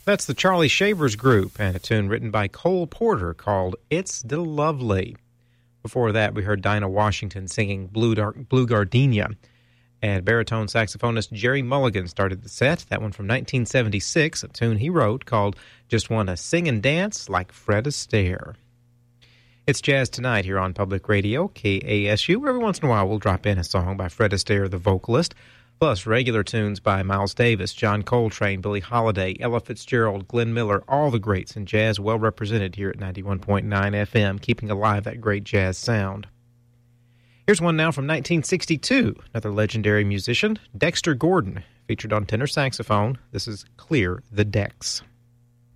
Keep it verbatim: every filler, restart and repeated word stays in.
That's the Charlie Shavers Group and a tune written by Cole Porter called It's the Lovely. Before that, we heard Dinah Washington singing Blue, Dark, Blue Gardenia. And baritone saxophonist Jerry Mulligan started the set. That one from nineteen seventy-six, a tune he wrote called Just Wanna Sing and Dance Like Fred Astaire. It's Jazz Tonight here on Public Radio, K A S U. Every once in a while, we'll drop in a song by Fred Astaire, the vocalist, plus regular tunes by Miles Davis, John Coltrane, Billie Holiday, Ella Fitzgerald, Glenn Miller, all the greats in jazz well represented here at ninety-one point nine F M, keeping alive that great jazz sound. Here's one now from nineteen sixty-two, another legendary musician, Dexter Gordon, featured on tenor saxophone. This is Clear the Decks.